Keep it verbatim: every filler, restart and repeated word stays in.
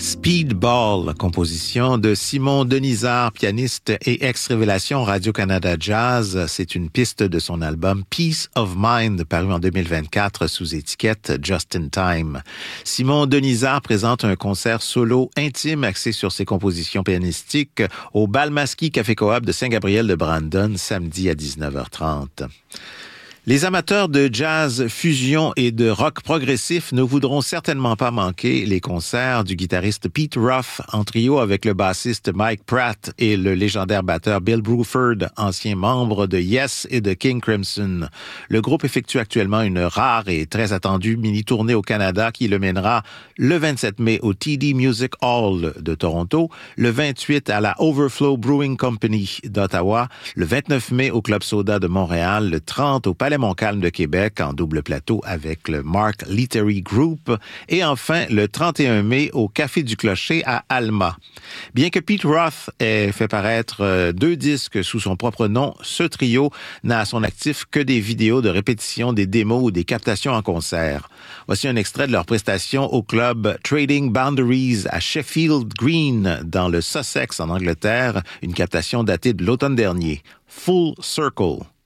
Speedball, composition de Simon Denisard, pianiste et ex-révélation Radio-Canada Jazz. C'est une piste de son album Peace of Mind, paru en deux mille vingt-quatre sous étiquette Just in Time. Simon Denisard présente un concert solo intime axé sur ses compositions pianistiques au Balmaski Café Coop de Saint-Gabriel de Brandon, samedi à dix-neuf heures trente. Les amateurs de jazz fusion et de rock progressif ne voudront certainement pas manquer les concerts du guitariste Pete Ruff en trio avec le bassiste Mike Pratt et le légendaire batteur Bill Bruford, ancien membre de Yes et de King Crimson. Le groupe effectue actuellement une rare et très attendue mini-tournée au Canada qui le mènera le vingt-sept mai au T D Music Hall de Toronto, le vingt-huit à la Overflow Brewing Company d'Ottawa, le vingt-neuf mai au Club Soda de Montréal, le trente au Palais Montcalm de Québec en double plateau avec le Mark Littery Group et enfin le trente et un mai au Café du Clocher à Alma. Bien que Pete Ruff ait fait paraître deux disques sous son propre nom, ce trio n'a à son actif que des vidéos de répétition des démos ou des captations en concert. Voici un extrait de leur prestation au club Trading Boundaries à Sheffield Green dans le Sussex en Angleterre, une captation datée de l'automne dernier. Full Circle.